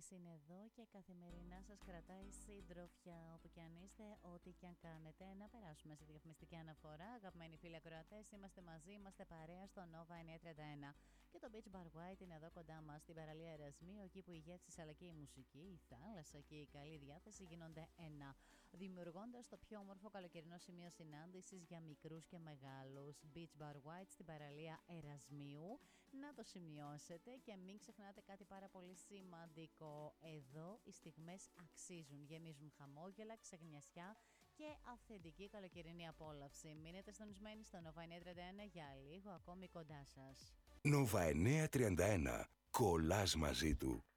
Μιχάλης είναι εδώ και καθημερινά σας κρατάει συντροφιά όπου και αν είστε, ό,τι και αν κάνετε. Να περάσουμε σε διαφημιστική αναφορά. Αγαπημένοι φίλοι ακροατές, είμαστε μαζί, είμαστε παρέα στο Nova 931. Και το Beach Bar White είναι εδώ κοντά μας, στην παραλία Ερασμίου, εκεί που οι γεύσεις αλλά και η μουσική, η θάλασσα και η καλή διάθεση γίνονται ένα, δημιουργώντας το πιο όμορφο καλοκαιρινό σημείο συνάντησης για μικρούς και μεγάλους. Beach Bar White στην παραλία Ερασμίου. Να το σημειώσετε και μην ξεχνάτε κάτι πάρα πολύ σημαντικό. Εδώ οι στιγμές αξίζουν, γεμίζουν χαμόγελα, ξεγνιασιά και αυθεντική καλοκαιρινή απόλαυση. Μείνετε συντονισμένοι στο Nova 931 για λίγο ακόμη κοντά σας. Nova 931. Κολλάς μαζί του.